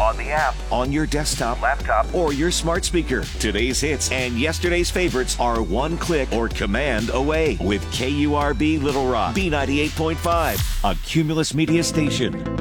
on the app, on your desktop, laptop, or your smart speaker. Today's hits and yesterday's favorites are one click or command away with KURB Little Rock, B98.5, a Cumulus Media station.